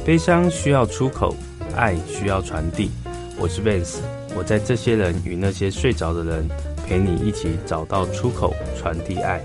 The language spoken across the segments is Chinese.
悲伤需要出口，爱需要传递。我是 Vance， 我在这些人与那些睡着的人，陪你一起找到出口，传递爱。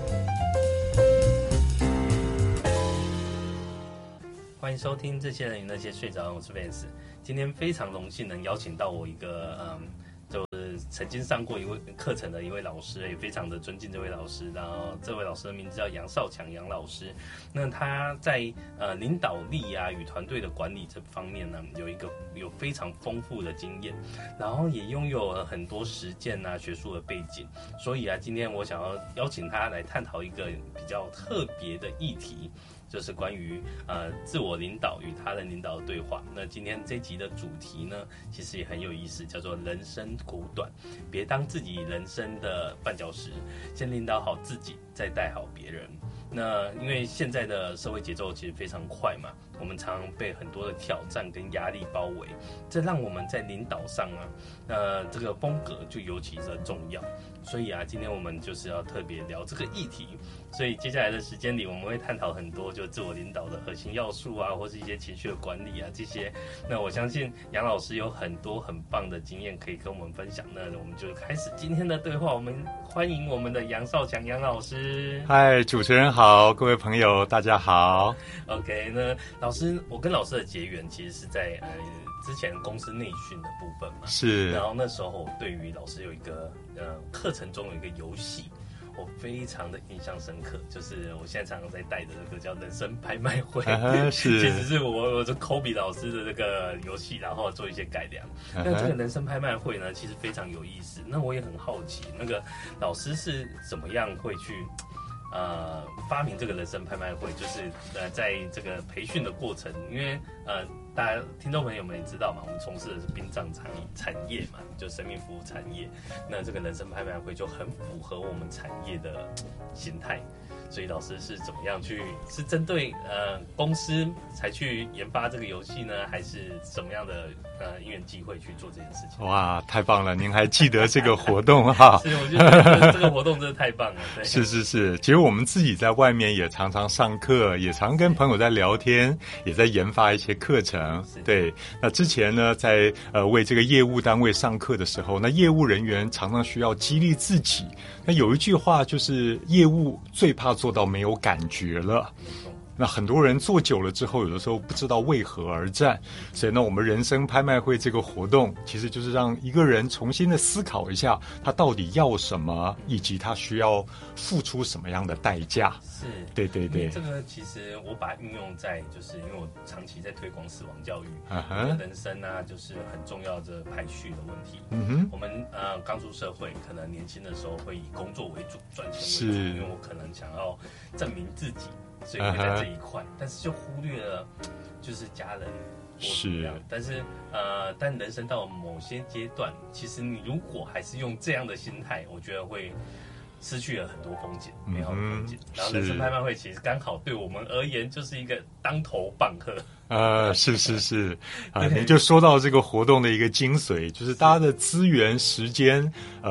欢迎收听这些人与那些睡着的人，我是 Vance。今天非常荣幸能邀请到我一个就是曾经上过一位课程的一位老师，也非常的尊敬这位老师。然后这位老师的名字叫杨少强杨老师。那他在领导力啊与团队的管理这方面呢，有非常丰富的经验，然后也拥有了很多实践啊学术的背景。所以啊，今天我想要邀请他来探讨一个比较特别的议题。就是关于自我领导与他人领导的对话。那今天这集的主题呢，其实也很有意思，叫做人生苦短，别当自己人生的绊脚石，先领导好自己，再带好别人。那因为现在的社会节奏其实非常快嘛，我们常常被很多的挑战跟压力包围，这让我们在领导上啊，这个风格就尤其的重要。所以啊，今天我们就是要特别聊这个议题。所以接下来的时间里，我们会探讨很多就自我领导的核心要素啊，或是一些情绪的管理啊这些。那我相信杨老师有很多很棒的经验可以跟我们分享。那我们就开始今天的对话。我们欢迎我们的杨少强杨老师。 嗨，主持人好，各位朋友大家好。 OK， 那老师，我跟老师的结缘其实是在之前公司内训的部分嘛。 是。然后那时候对于老师有一个课程中有一个游戏。我非常的印象深刻，就是我现在常常在带的这个叫人生拍卖会， 是， 其实是我是 Kobe 老师的这个游戏，然后做一些改良。那这个人生拍卖会呢，其实非常有意思。那我也很好奇，那个老师是怎么样会去发明这个人生拍卖会？就是在这个培训的过程，因为大家听众朋友们也知道嘛，我们从事的是殡葬产业嘛，就生命服务产业。那这个人生拍卖会就很符合我们产业的形态。所以老师是怎么样是针对公司才去研发这个游戏呢，还是什么样的因缘机会去做这件事情？ 哇，太棒了！您还记得这个活动哈？ 是，我觉得这个活动真的太棒了。对， 是。其实我们自己在外面也常常上课，也常跟朋友在聊天，也在研发一些课程。对，那之前呢，在为这个业务单位上课的时候，那业务人员常常需要激励自己。那有一句话就是业务最怕做到没有感觉了。那很多人做久了之后，有的时候不知道为何而战。所以呢，我们人生拍卖会这个活动，其实就是让一个人重新的思考一下，他到底要什么，以及他需要付出什么样的代价。 是， 对。 这个其实我把它运用在，就是因为我长期在推广死亡教育，人生啊，就是很重要的排序的问题。我们刚出社会，可能年轻的时候会以工作为主，赚钱为主，因为我可能想要证明自己。所以会在这一块，但是就忽略了就是家人或怎么样。但人生到某些阶段，其实你如果还是用这样的心态，我觉得会失去了很多风景，美好的风景。然后人生拍卖会其实刚好对我们而言就是一个当头棒喝。 是你就说到这个活动的一个精髓，就是大家的资源、时间，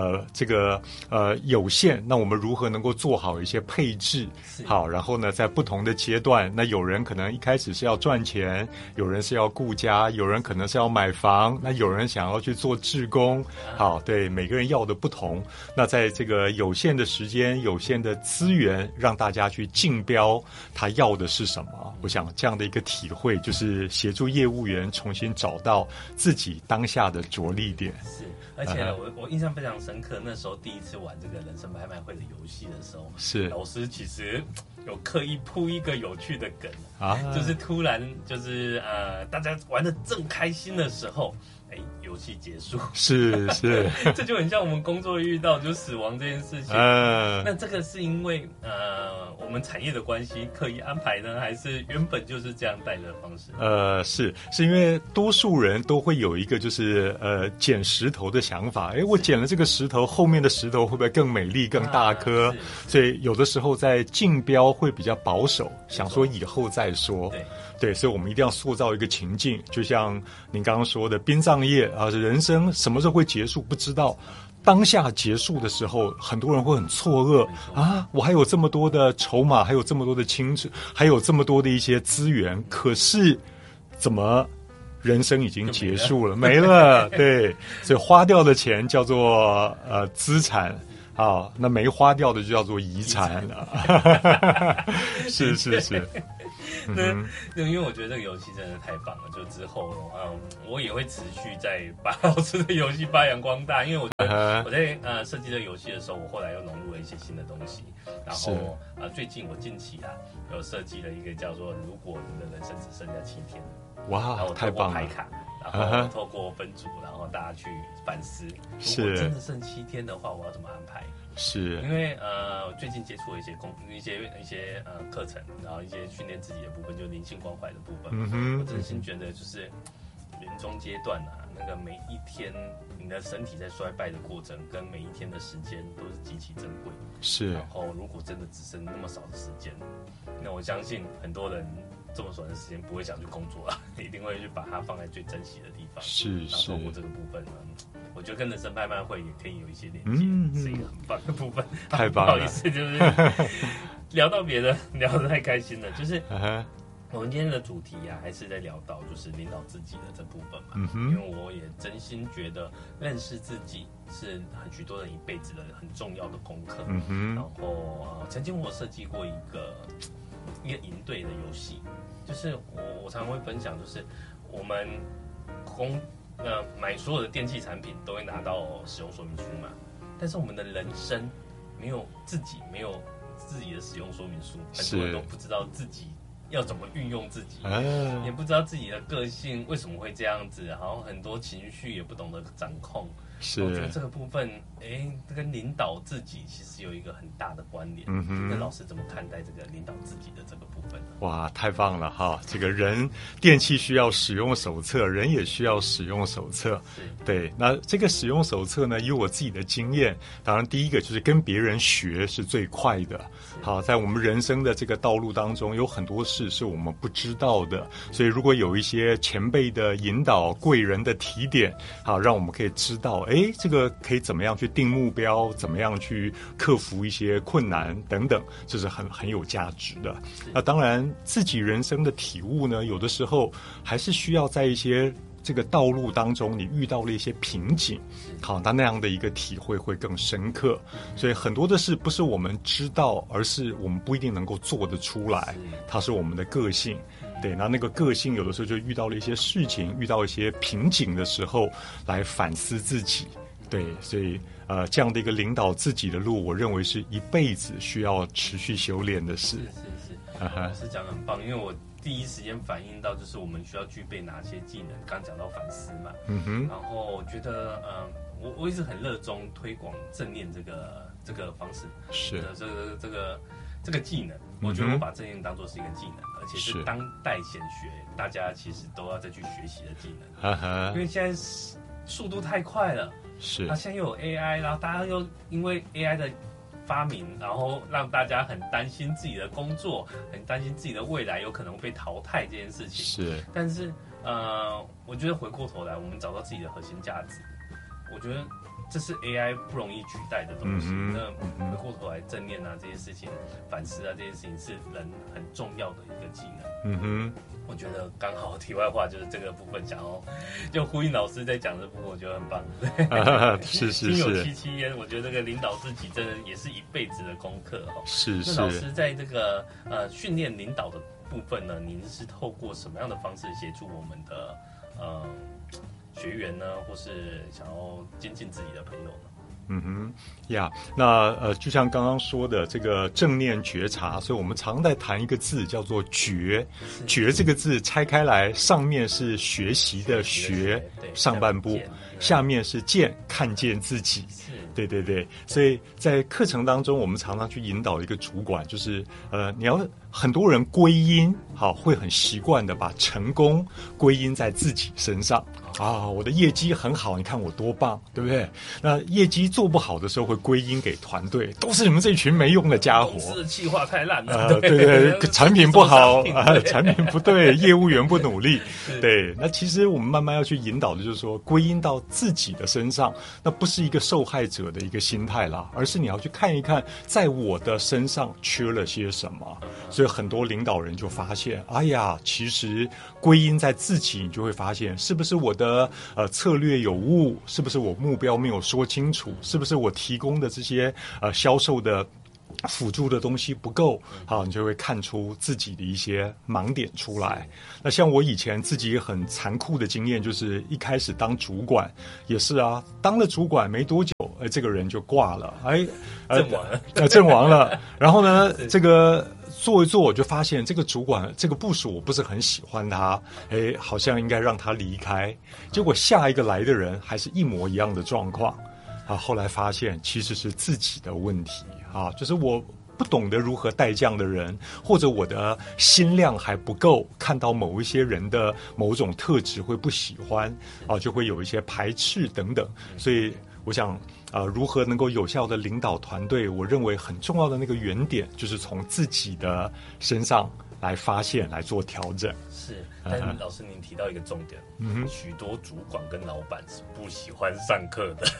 有限，那我们如何能够做好一些配置？好，然后呢，在不同的阶段，那有人可能一开始是要赚钱，有人是要顾家，有人可能是要买房，那有人想要去做志工。好，对，每个人要的不同。那在这个有限的时间、有限的资源，让大家去竞标，他要的是什么？我想这样的一个体会。就是协助业务员重新找到自己当下的着力点。 是，而且我印象非常深刻，那时候第一次玩这个人生拍卖会的游戏的时候， 是老师其实有刻意铺一个有趣的梗就是突然就是大家玩得正开心的时候，游戏结束。 是这就很像我们工作遇到就死亡这件事情。那这个是因为我们产业的关系刻意安排呢，还是原本就是这样带的方式？ 是因为多数人都会有一个就是捡石头的想法。我捡了这个石头，后面的石头会不会更美丽、更大颗？所以有的时候在竞标会比较保守，想说以后再说。对，所以我们一定要塑造一个情境，就像您刚刚说的殡葬业人生什么时候会结束不知道。当下结束的时候，很多人会很错愕我还有这么多的筹码，还有这么多的青春，还有这么多的一些资源，可是怎么人生已经结束了，没了？对，所以花掉的钱叫做资产。那没花掉的就叫做遗产了。是是是。 因为我觉得这个游戏真的太棒了，就之后我也会持续在把老师的游戏发扬光大，因为我觉得我在设计这个游戏的时候，我后来又融入了一些新的东西，然后最近我近期有设计了一个叫做如果你的人生只剩下7天， 哇，太棒了！ 牌卡，然后透过分组，然后大家去反思，如果真的剩7天的话，我要怎么安排？ 是因为最近接触了一些课程，然后一些训练自己的部分，就灵性关怀的部分。我真心觉得就是临终阶段那个每一天你的身体在衰败的过程，跟每一天的时间都是极其珍贵。 是。 然后如果真的只剩那么少的时间，那我相信很多人这么短的时间不会想去工作了，一定会去把它放在最珍惜的地方。 是。 然后透过这个部分我觉得跟人生拍卖会也可以有一些连接，是一个很棒的部分。 太棒了！ 不好意思，就是聊到别的，聊得太开心了。就是我们今天的主题还是在聊到就是领导自己的这部分嘛。因为我也真心觉得认识自己是许多人一辈子的很重要的功课。然后曾经我设计过一个营队的游戏，就是我常常会分享，就是我们买所有的电器产品都会拿到使用说明书嘛，但是我们的人生没有自己的使用说明书，很多人都不知道自己要怎么运用自己，也不知道自己的个性为什么会这样子，然后很多情绪也不懂得掌控。我觉得这个部分，跟领导自己其实有一个很大的关联。那老师怎么看待这个领导自己的这个部分呢？ 哇，太棒了哈！这个电器需要使用手册，人也需要使用手册。对，那这个使用手册呢，以我自己的经验，当然第一个就是跟别人学是最快的。好，在我们人生的这个道路当中，有很多事是我们不知道的，所以如果有一些前辈的引导、贵人的提点，好，让我们可以知道，这个可以怎么样去定目标，怎么样去克服一些困难等等，这是很有价值的。那当然，自己人生的体悟呢，有的时候还是需要在一些这个道路当中，你遇到了一些瓶颈，好，那样的一个体会会更深刻。所以很多的事不是我们知道，而是我们不一定能够做得出来，它是我们的个性。对，那个个性有的时候就遇到了一些事情，遇到一些瓶颈的时候，来反思自己。对，所以这样的一个领导自己的路，我认为是一辈子需要持续修炼的事。 是，老师讲得很棒，因为我第一时间反映到就是我们需要具备哪些技能。刚讲到反思嘛，然后我觉得我一直很热衷推广正念这个方式，是这个技能，我觉得我把正念当作是一个技能，而且是当代显学，大家其实都要再去学习的技能。因为现在速度太快了，现在又有 AI， 然后大家又因为 AI 的发明，然后让大家很担心自己的工作，很担心自己的未来有可能被淘汰这件事情。但是我觉得回过头来，我们找到自己的核心价值，我觉得这是 AI 不容易取代的东西。那回过头来，正念这些事情，反思这些事情，是人很重要的一个技能。我觉得刚好题外话就是这个部分，就呼应老师在讲的部分，我觉得很棒。 是， 心有戚戚焉。我觉得这个领导自己真的也是一辈子的功课。那老师在这个训练领导的部分呢，您是透过什么样的方式协助我们的学员呢，或是想要精进自己的朋友呢？ 那就像刚刚说的这个正念觉察，所以我们常在谈一个字叫做觉。觉这个字拆开来，上面是学习的学，上半部，下面是见，看见自己。对，所以在课程当中，我们常常去引导一个主管，就是你要很多人归因，会很习惯的把成功归因在自己身上。我的业绩很好，你看我多棒，对不对？那业绩做不好的时候，会归因给团队，都是你们这群没用的家伙。公司的企划太烂了， 对，产品不好产品不对，业务员不努力。对，那其实我们慢慢要去引导的就是说，归因到自己的身上，那不是一个受害者的一个心态啦，而是你要去看一看，在我的身上缺了些什么。所所以很多领导人就发现，哎呀，其实归因在自己，你就会发现是不是我的策略有误，是不是我目标没有说清楚，是不是我提供的这些销售的辅助的东西不够，好，你就会看出自己的一些盲点出来。那像我以前自己很残酷的经验，就是一开始当主管也是啊，当了主管没多久，这个人就挂了，阵亡了。然后呢，这个做一做，我就发现这个主管这个部属我不是很喜欢他，好像应该让他离开。结果下一个来的人还是一模一样的状况。后来发现其实是自己的问题就是我不懂得如何带这样的人，或者我的心量还不够，看到某一些人的某种特质会不喜欢就会有一些排斥等等。所以我想如何能够有效的领导团队，我认为很重要的那个原点就是从自己的身上来发现，来做调整。 是，但是老师您提到一个重点，许多主管跟老板是不喜欢上课的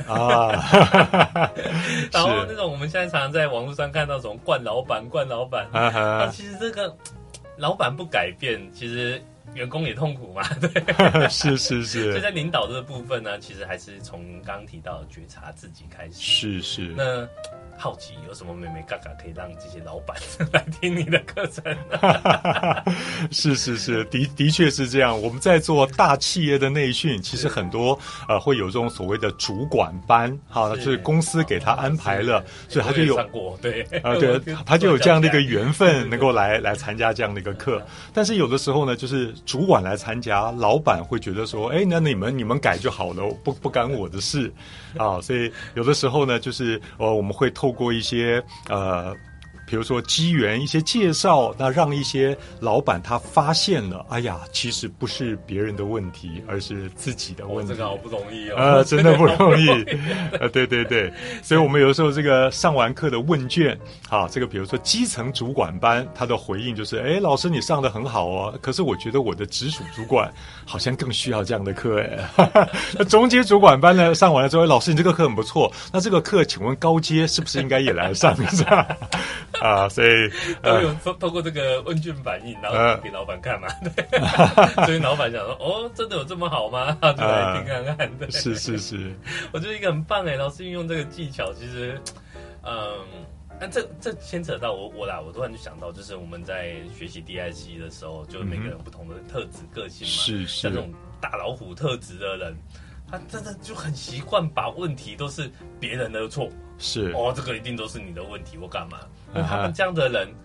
然后那种我们现在常常在网络上看到什么惯老板，其实这个老板不改变，其实员工也痛苦嘛，对， 是。 所以在领导这个部分呢，其实还是从刚刚提到的觉察自己开始。 是。 那好奇有什么美美嘎嘎可以让这些老板来听你的课程是，的确是这样。我们在做大企业的内训，其实很多会有这种所谓的主管班，就是公司给他安排了，所以他就有上过，对他就有这样的一个缘分，能够来参加这样的一个课。但是有的时候呢，就是主管来参加，老板会觉得说，那你们改就好了，不干我的事所以有的时候呢，就是我们会透过一些比如说机缘一些介绍，那让一些老板他发现了，哎呀，其实不是别人的问题，而是自己的问题。 这个好不容易真的不容易对。所以我们有的时候这个上完课的问卷，这个比如说基层主管班，他的回应就是，老师你上得很好哦，可是我觉得我的直属主管好像更需要这样的课那中阶主管班呢，上完了之后，老师你这个课很不错，那这个课请问高阶是不是应该也来上一下所以都有透过这个问卷反应，然后给老板看嘛，对，所以老板想说，真的有这么好吗？就来听看看，对， 是， 我觉得一个很棒老师运用这个技巧，其实，那这牵扯到我突然就想到，就是我们在学习 DIC 的时候，就每个人不同的特质个性嘛，像这种大老虎特质的人，他真的就很习惯把问题都是别人的错， 是这个一定都是你的问题，我干嘛？那他们这样的人，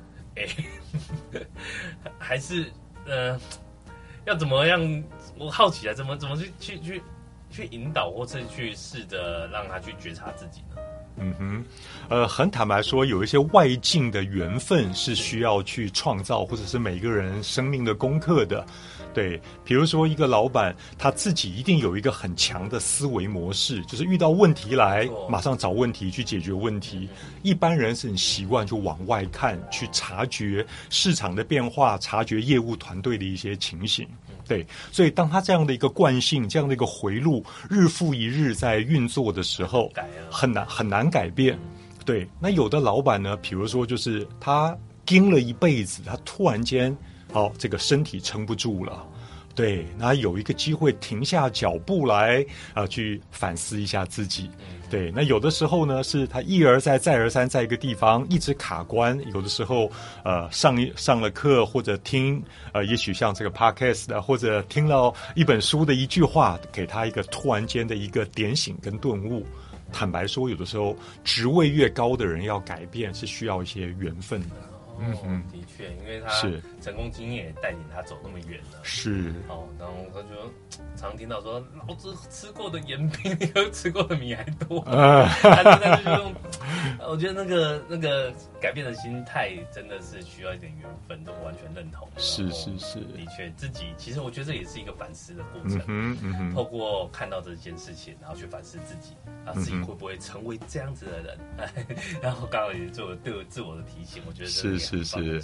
还是要怎么样？我好奇怎么去引导，或是去试着让他去觉察自己呢？ 很坦白说，有一些外境的缘分是需要去创造，或者是每个人生命的功课的。对，比如说一个老板，他自己一定有一个很强的思维模式，就是遇到问题来，马上找问题去解决问题。一般人是很习惯就往外看，去察觉市场的变化，察觉业务团队的一些情形。对，所以当他这样的一个惯性，这样的一个回路，日复一日在运作的时候，很难改变。对，那有的老板呢，比如说就是他盯了一辈子，他突然间这个身体撑不住了，对，那有一个机会停下脚步来去反思一下自己。对，那有的时候呢，是他一而再再而三在一个地方一直卡关，有的时候上了课或者听也许像这个 podcast 或者听了一本书的一句话，给他一个突然间的一个点醒跟顿悟。坦白说，有的时候职位越高的人要改变是需要一些缘分的。 的确，因为他成功经验也带领他走那么远了。是然后他就常听到说，老子吃过的盐比你吃过的米还多。他现在就用，我觉得那个改变的心态真的是需要一点缘分，都完全认同。是，的确，自己其实我觉得这也是一个反思的过程。透过看到这件事情，然后去反思自己，然后自己会不会成为这样子的人？然后刚好也做对自我的提醒，我觉得这是。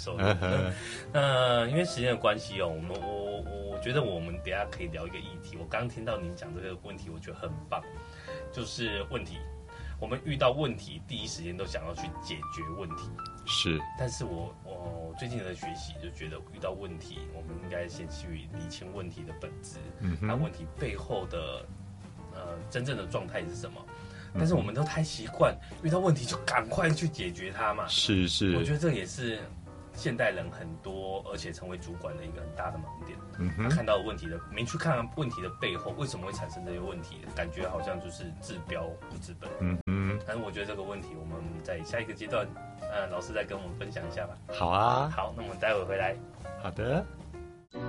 因为时间的关系我觉得我们等一下可以聊一个议题。我刚听到您讲这个问题，我觉得很棒，就是问题。我们遇到问题，第一时间都想要去解决问题，但是我最近的学习就觉得遇到问题，我们应该先去理清问题的本质，那问题背后的真正的状态是什么？但是我们都太习惯遇到问题就赶快去解决它嘛。 是， 我觉得这也是现代人很多，而且成为主管的一个很大的盲点。他看到问题的，没去看问题的背后为什么会产生这些问题，感觉好像就是治标不治本。但是我觉得这个问题，我们在下一个阶段，老师再跟我们分享一下吧。 好啊， 好，那我们待会回来。 好的。